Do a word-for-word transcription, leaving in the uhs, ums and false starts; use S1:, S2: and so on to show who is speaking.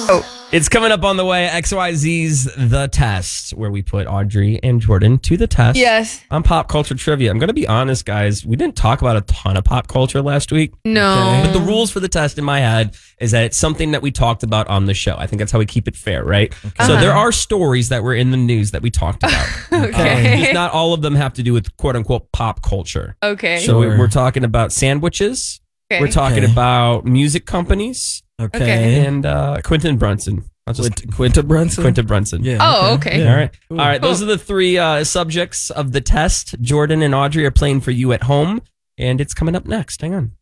S1: It's coming up on the way. X Y Z's The Test, where we put Audrey and Jordan to the test.
S2: Yes.
S1: On pop culture trivia. I'm going to be honest, guys. We didn't talk about a ton of pop culture last week.
S2: No.
S1: Okay. But the rules for the test in my head is that it's something that we talked about on the show. I think that's how we keep it fair, right? Okay. So
S2: Uh-huh.
S1: there are stories that were in the news that we talked about.
S2: Okay.
S1: Um, just not all of them have to do with quote unquote pop culture.
S2: Okay.
S1: So
S3: Sure.
S1: we're talking about sandwiches.
S2: Okay.
S1: We're talking
S3: Okay.
S1: about music companies.
S3: Okay.
S2: Okay.
S1: And uh, Quentin Brunson. I'll just
S3: Quint- Quinta Brunson?
S1: Quinta Brunson.
S3: Yeah.
S2: Oh, okay.
S1: All right.
S3: Cool.
S1: All right. Those are the three uh, subjects of the test. Jordan and Audrey are playing for you at home, and it's coming up next. Hang on.